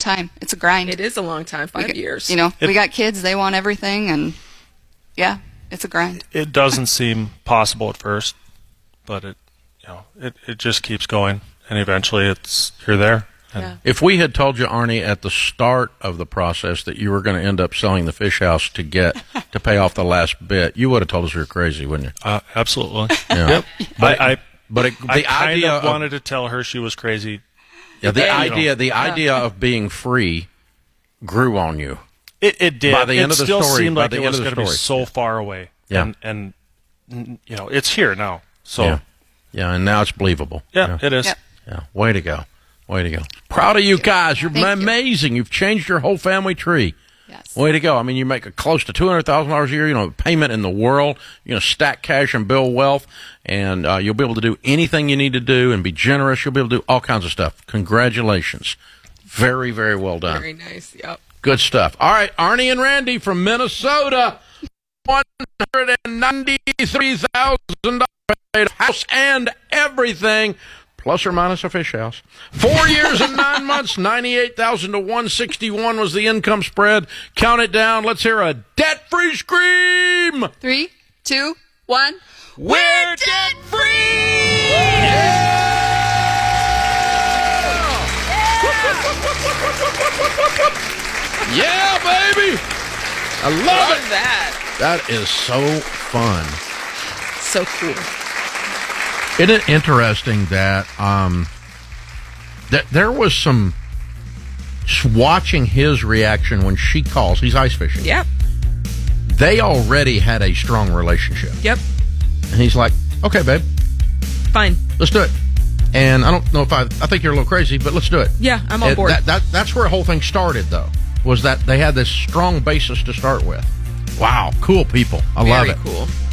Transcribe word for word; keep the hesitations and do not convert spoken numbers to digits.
time. It's a grind. It is a long time, five we, years. You know, it, we got kids, they want everything, and yeah, it's a grind. It doesn't seem possible at first, but it, you know, it, it just keeps going, and eventually it's you're there. And yeah. If we had told you, Arnie, at the start of the process that you were going to end up selling the fish house to get to pay off the last bit, you would have told us we were crazy, wouldn't you? Uh, absolutely. Yeah. Yep. But I, I, but it, the I kind idea of of, wanted to tell her she was crazy. Yeah, the Yeah, you idea, know. the idea of being free grew on you. It, it did. By the end it of the still story- seemed by like the it end was of the going to be story. so far away. Yeah. And, and you know, it's here now. So Yeah, yeah, and now it's believable. yeah, it is. Yep. Yeah, way to go. Way to go. Proud of you guys. You're Thank you. amazing. You've changed your whole family tree. Yes. Way to go. I mean, you make a close to two hundred thousand dollars a year, you know, payment in the world, you know, stack cash and build wealth, and uh, you'll be able to do anything you need to do and be generous. You'll be able to do all kinds of stuff. Congratulations. Very, very well done. Very nice, yep. Good stuff. All right, Arnie and Randy from Minnesota, one hundred ninety-three thousand dollars house and everything. Plus or minus a fish house. Four years and nine months, ninety-eight thousand to one sixty-one was the income spread. Count it down. Let's hear a debt-free scream. Three, two, one. We're debt-free! Yeah, baby! I love Love it. that. That is so fun. So cool. Isn't it interesting that um, that there was some watching his reaction when she calls. He's ice fishing. Yep. They already had a strong relationship, Yep. and he's like, "Okay, babe, Fine. let's do it." And I don't know if I, I think you're a little crazy, but let's do it. Yeah, I'm on And board. That, that, that's where the whole thing started, though, was that they had this strong basis to start with. Wow, cool people. I love Very it. cool.